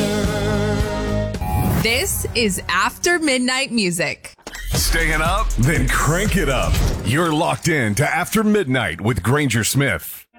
This is After Midnight Music. Staying up? Then crank it up. You're locked in to After Midnight with Granger Smith.